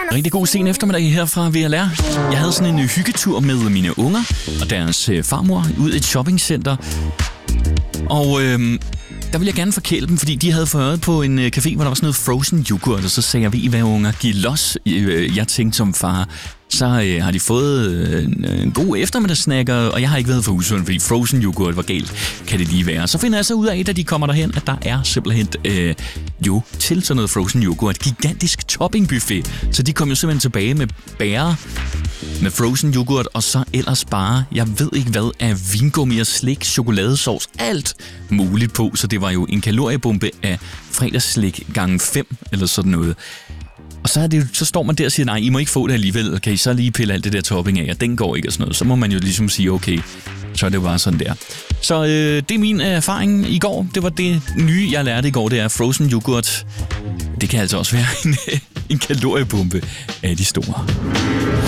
Rigtig god sen eftermiddag her fra VLR. Jeg havde sådan en hyggetur med mine unger og deres farmor ud i et shoppingcenter. Og der ville jeg gerne forkæle dem, fordi de havde fået på en café, hvor der var sådan noget frozen yoghurt. Og så sagde jeg, ved I hvad unger, giv los. Jeg tænkte som far, så har de fået en god eftermiddagssnack, og jeg har ikke været for husvund, fordi frozen yoghurt, hvor galt kan det lige være. Så finder jeg så ud af, da de kommer derhen, at der er simpelthen til sådan noget frozen yoghurt, gigantisk toppingbuffet. Så de kom jo simpelthen tilbage med bærer, med frozen yoghurt, og så ellers bare, jeg ved ikke hvad, af vingummi og slik, chokoladesauce, alt muligt på. Så det var jo en kaloriebombe af fredagsslik gange 5, eller sådan noget. Og så står man der og siger, nej, I må ikke få det alligevel. Kan I så lige pille alt det der topping af, og den går ikke og sådan noget. Så må man jo ligesom sige, okay, så er det jo bare sådan der. Så det er min erfaring i går. Det var det nye, jeg lærte i går, det er frozen yoghurt. Det kan altså også være en kaloriebombe af de store.